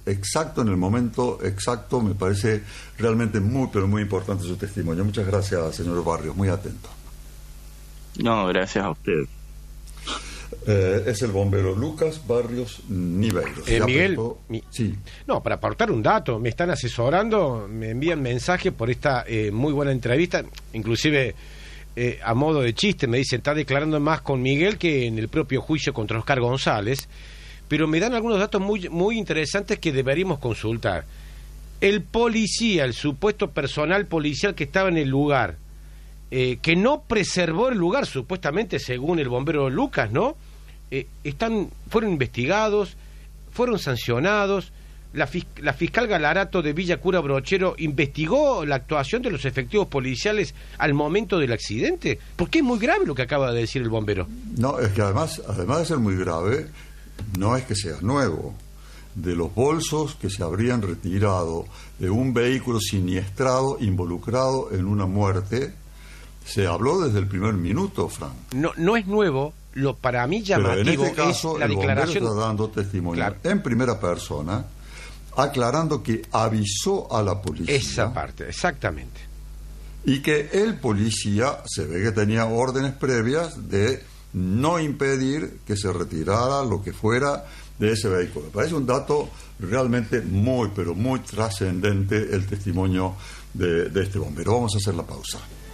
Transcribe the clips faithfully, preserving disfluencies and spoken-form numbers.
exacto en el momento exacto. Me parece realmente muy, pero muy importante su testimonio. Muchas gracias, señor Barrios, muy atento. No, gracias a usted. Eh, es el bombero Lucas Barrios Niveiros. Eh, Miguel, mi... sí. No, para aportar un dato, me están asesorando, me envían mensajes por esta eh, muy buena entrevista, inclusive eh, a modo de chiste me dicen, está declarando más con Miguel que en el propio juicio contra Oscar González, pero me dan algunos datos muy, muy interesantes que deberíamos consultar. El policía, el supuesto personal policial que estaba en el lugar, eh, que no preservó el lugar, supuestamente, según el bombero Lucas, ¿no? Eh, están, fueron investigados, fueron sancionados. La, fis, la fiscal Galarato de Villa Cura Brochero investigó la actuación de los efectivos policiales al momento del accidente, porque es muy grave lo que acaba de decir el bombero. No, es que además, además de ser muy grave, no es que sea nuevo. De los bolsos que se habrían retirado de un vehículo siniestrado involucrado en una muerte, se habló desde el primer minuto, Frank. No, no es nuevo. Lo para mí llamativo Pero en este caso, es la el declaración. bombero está dando testimonio, claro, en primera persona, aclarando que avisó a la policía. Esa parte, exactamente. Y que el policía se ve que tenía órdenes previas de no impedir que se retirara lo que fuera de ese vehículo. Me parece un dato realmente muy, pero muy trascendente el testimonio de, de este bombero. Vamos a hacer la pausa.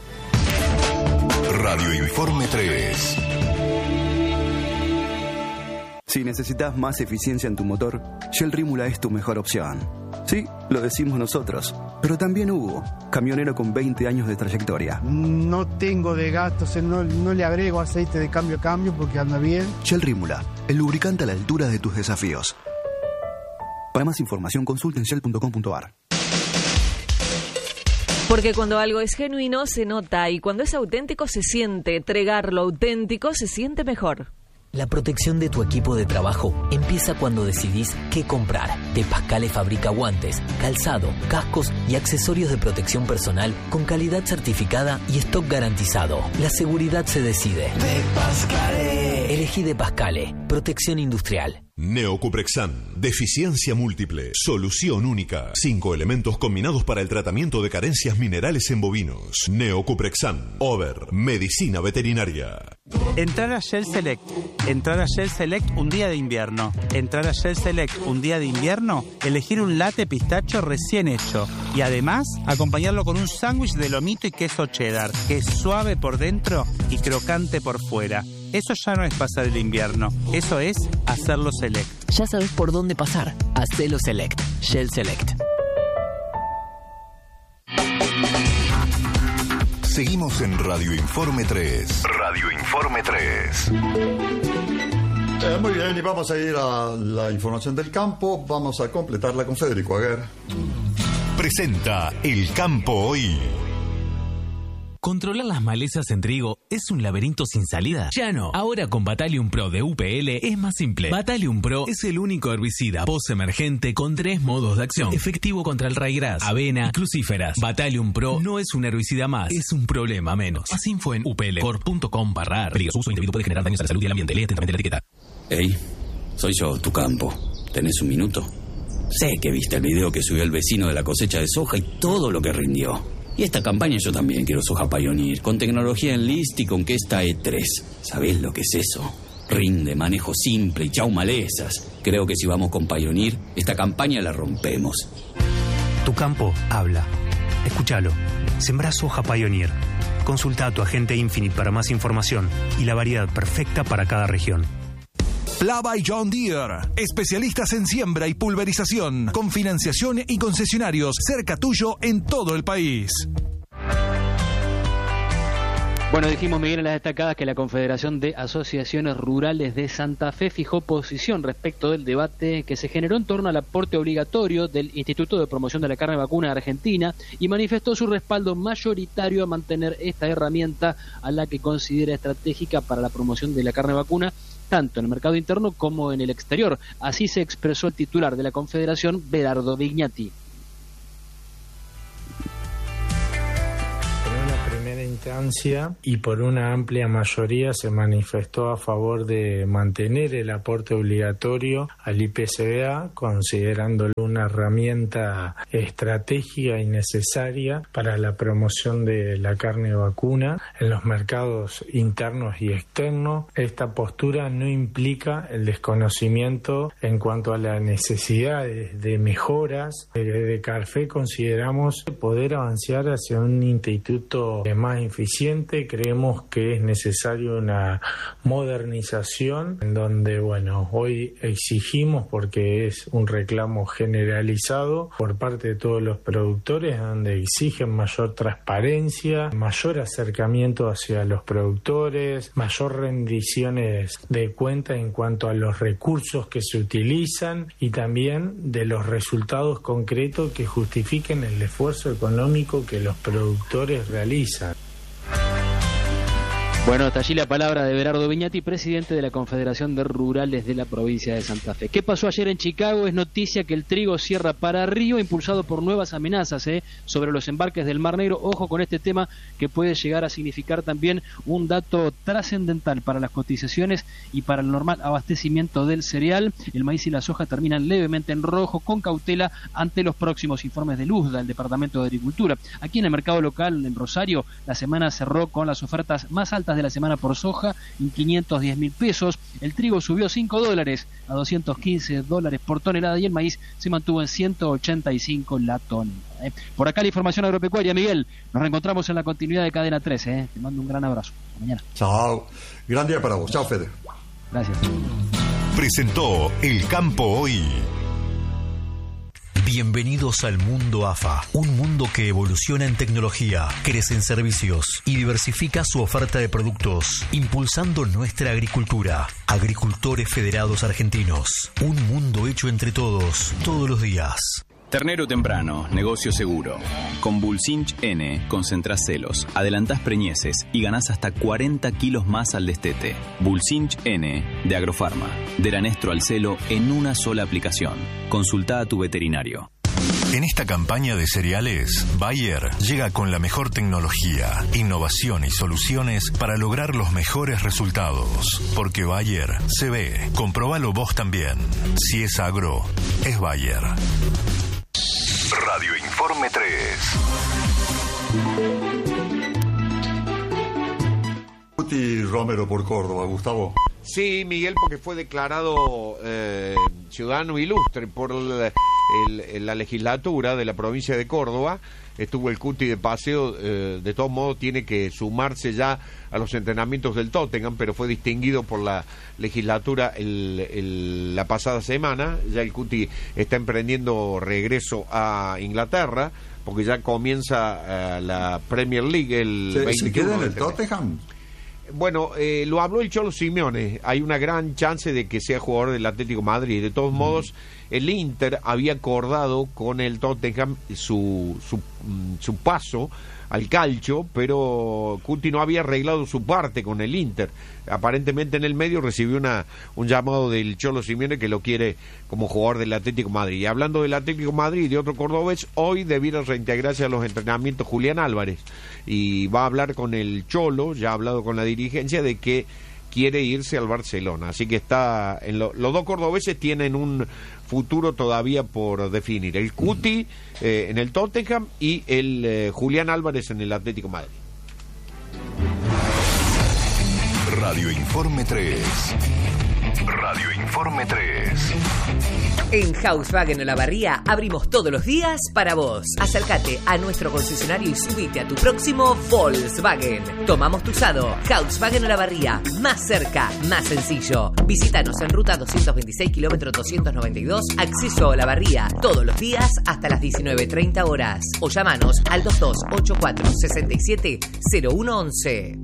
Radio Informe tres. Si necesitas más eficiencia en tu motor, Shell Rímula es tu mejor opción. Sí, lo decimos nosotros, pero también Hugo, camionero con veinte años de trayectoria. No tengo desgastos, no, no le agrego aceite de cambio a cambio porque anda bien. Shell Rímula, el lubricante a la altura de tus desafíos. Para más información, consulta en shell punto com punto a r. Porque cuando algo es genuino se nota y cuando es auténtico se siente. Tregar lo auténtico se siente mejor. La protección de tu equipo de trabajo empieza cuando decidís qué comprar. De Pascale fabrica guantes, calzado, cascos y accesorios de protección personal con calidad certificada y stock garantizado. La seguridad se decide. De Pascale. Elegí De Pascale. Protección industrial. Neocuprexan, deficiencia múltiple, solución única. Cinco elementos combinados para el tratamiento de carencias minerales en bovinos. Neocuprexan, Over, medicina veterinaria. Entrar a Shell Select. Entrar a Shell Select un día de invierno. Entrar a Shell Select un día de invierno, elegir un latte pistacho recién hecho. Y además, acompañarlo con un sándwich de lomito y queso cheddar, que es suave por dentro y crocante por fuera. Eso ya no es pasar el invierno, eso es hacerlo Select. Ya sabes por dónde pasar. Hacelo Select. Shell Select. Seguimos en Radio Informe tres. Radio Informe tres. Eh, muy bien, y vamos a ir a la información del campo. Vamos a completarla con Federico Aguer. Presenta El Campo Hoy. ¿Controlar las malezas en trigo es un laberinto sin salida? Ya no. Ahora con Battalion Pro de U P L es más simple. Battalion Pro es el único herbicida post-emergente con tres modos de acción. Efectivo contra el raigras, avena y crucíferas. Battalion Pro no es un herbicida más, es un problema menos. Más info en u p l corp punto com barra ar. Peligroso uso indebido puede generar daños a la salud y al ambiente. Lee atentamente la etiqueta. Hey, soy yo, tu campo. ¿Tenés un minuto? Sé que viste el video que subió el vecino de la cosecha de soja y todo lo que rindió. Y esta campaña yo también quiero soja Pioneer, con tecnología en list y con que esta E tres. ¿Sabés lo que es eso? Rinde, manejo simple y chau malezas. Creo que si vamos con Pioneer, esta campaña la rompemos. Tu campo habla. Escúchalo. Sembrá soja Pioneer. Consulta a tu agente Infinite para más información y la variedad perfecta para cada región. Plava y John Deere, especialistas en siembra y pulverización, con financiación y concesionarios cerca tuyo en todo el país. Bueno, dijimos, Miguel, en las destacadas que la Confederación de Asociaciones Rurales de Santa Fe fijó posición respecto del debate que se generó en torno al aporte obligatorio del Instituto de Promoción de la Carne Vacuna de Argentina y manifestó su respaldo mayoritario a mantener esta herramienta a la que considera estratégica para la promoción de la carne vacuna, tanto en el mercado interno como en el exterior. Así se expresó el titular de la Confederación, Berardo Vignati. Pero una primera instancia y por una amplia mayoría se manifestó a favor de mantener el aporte obligatorio al I P C B A, considerándolo una herramienta estratégica y necesaria para la promoción de la carne vacuna en los mercados internos y externos. Esta postura no implica el desconocimiento en cuanto a la necesidad de, de mejoras. Desde CARFE consideramos poder avanzar hacia un instituto más eficiente. Creemos que es necesario una modernización en donde, bueno, hoy exigimos, porque es un reclamo generalizado por parte de todos los productores, donde exigen mayor transparencia, mayor acercamiento hacia los productores, mayor rendiciones de cuenta en cuanto a los recursos que se utilizan y también de los resultados concretos que justifiquen el esfuerzo económico que los productores realizan. Bueno, hasta allí la palabra de Berardo Viñati, presidente de la Confederación de Rurales de la provincia de Santa Fe. ¿Qué pasó ayer en Chicago? Es noticia que el trigo cierra para Río, impulsado por nuevas amenazas ¿eh? sobre los embarques del Mar Negro. Ojo con este tema, que puede llegar a significar también un dato trascendental para las cotizaciones y para el normal abastecimiento del cereal. El maíz y la soja terminan levemente en rojo, con cautela ante los próximos informes de Luzda, del Departamento de Agricultura. Aquí en el mercado local, en Rosario, la semana cerró con las ofertas más altas de la semana por soja en quinientos diez mil pesos. El trigo subió cinco dólares a doscientos quince dólares por tonelada y el maíz se mantuvo en ciento ochenta y cinco la tonelada. ¿eh? Por acá la información agropecuaria, Miguel. Nos reencontramos en la continuidad de Cadena trece. ¿eh? Te mando un gran abrazo. Hasta mañana. Chao. Gran día para vos. Chao, Fede. Gracias. Presentó El Campo Hoy. Bienvenidos al mundo A F A, un mundo que evoluciona en tecnología, crece en servicios y diversifica su oferta de productos, impulsando nuestra agricultura. Agricultores Federados Argentinos, un mundo hecho entre todos, todos los días. Ternero temprano, negocio seguro. Con Bulsinch N concentrás celos, adelantás preñeces y ganás hasta cuarenta kilos más al destete. Bulsinch N de Agrofarma. De Lanestro al celo en una sola aplicación. Consulta a tu veterinario. En esta campaña de cereales, Bayer llega con la mejor tecnología, innovación y soluciones para lograr los mejores resultados. Porque Bayer se ve. Comprobalo vos también. Si es agro, es Bayer. Radio Informe tres. Guti Romero por Córdoba, Gustavo. Sí, Miguel, porque fue declarado eh, ciudadano ilustre por el, el, la legislatura de la provincia de Córdoba. Estuvo el Cuti de paseo, eh, de todos modos tiene que sumarse ya a los entrenamientos del Tottenham, pero fue distinguido por la legislatura el, el, la pasada semana. Ya el Cuti está emprendiendo regreso a Inglaterra, porque ya comienza uh, la Premier League el ¿Se, veintiuno ¿se queda en de el febrero. Tottenham? Bueno, eh, lo habló el Cholo Simeone. Hay una gran chance de que sea jugador del Atlético de Madrid. De todos mm. modos, el Inter había acordado con el Tottenham su, su, su paso al calcio, pero Cuti no había arreglado su parte con el Inter. Aparentemente en el medio recibió una un llamado del Cholo Simeone que lo quiere como jugador del Atlético de Madrid. Y hablando del Atlético de Madrid y de otro cordobés, hoy debiera reintegrarse a los entrenamientos Julián Álvarez y va a hablar con el Cholo, ya ha hablado con la dirigencia de que quiere irse al Barcelona. Así que está en lo, los dos cordobeses tienen un futuro todavía por definir. El Cuti eh, en el Tottenham y el eh, Julián Álvarez en el Atlético de Madrid. Radio Informe tres. Radio Informe tres. En Volkswagen Olavarría abrimos todos los días para vos. Acércate a nuestro concesionario y subite a tu próximo Volkswagen. Tomamos tu usado. Volkswagen Olavarría. Más cerca, más sencillo. Visítanos en ruta doscientos veintiséis, kilómetro doscientos noventa y dos, acceso a Olavarría. Todos los días hasta las diecinueve treinta horas. O llamanos al dos dos ocho cuatro seis siete cero uno once.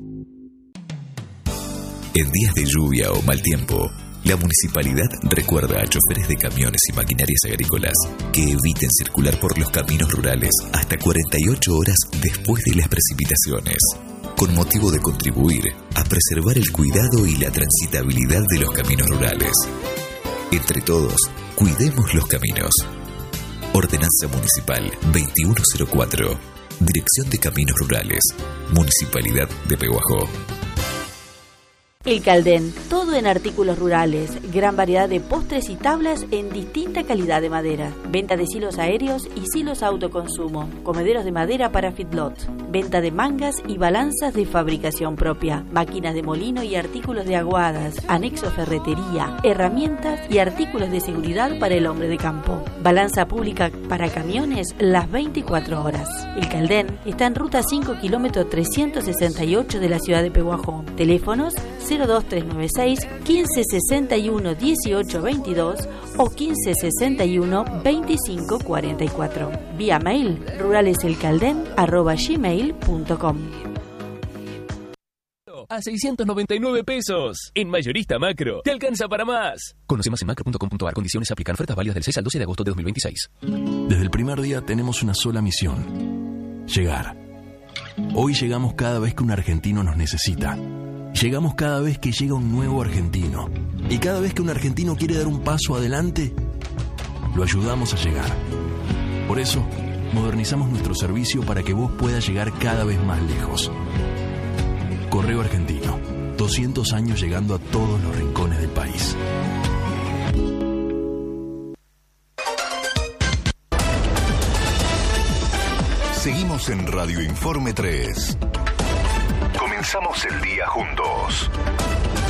En días de lluvia o mal tiempo, la municipalidad recuerda a choferes de camiones y maquinarias agrícolas que eviten circular por los caminos rurales hasta cuarenta y ocho horas después de las precipitaciones, con motivo de contribuir a preservar el cuidado y la transitabilidad de los caminos rurales. Entre todos, cuidemos los caminos. Ordenanza Municipal veintiuno cero cuatro. Dirección de Caminos Rurales, Municipalidad de Pehuajó. El Caldén, todo en artículos rurales, gran variedad de postres y tablas en distinta calidad de madera, venta de silos aéreos y silos autoconsumo, comederos de madera para feedlot, venta de mangas y balanzas de fabricación propia, máquinas de molino y artículos de aguadas, anexo ferretería, herramientas y artículos de seguridad para el hombre de campo, balanza pública para camiones las veinticuatro horas. El Caldén está en ruta cinco kilómetro trescientos sesenta y ocho de la ciudad de Pehuajó. Teléfonos cero dos tres nueve seis, quince sesenta y uno, dieciocho veintidós o quince sesenta y uno, veinticinco cuarenta y cuatro. Vía mail ruraleselcalden arroba gmail punto com. A seiscientos noventa y nueve pesos. En Mayorista Macro, te alcanza para más. Conoce más en macro punto com punto ar. Condiciones aplican. Ofertas válidas del seis al doce de agosto de dos mil veintiséis. Desde el primer día tenemos una sola misión: llegar. Hoy llegamos cada vez que un argentino nos necesita. Llegamos cada vez que llega un nuevo argentino. Y cada vez que un argentino quiere dar un paso adelante, lo ayudamos a llegar. Por eso, modernizamos nuestro servicio para que vos puedas llegar cada vez más lejos. Correo Argentino, doscientos años llegando a todos los rincones del país. Seguimos en Radio Informe tres. Comenzamos el día juntos.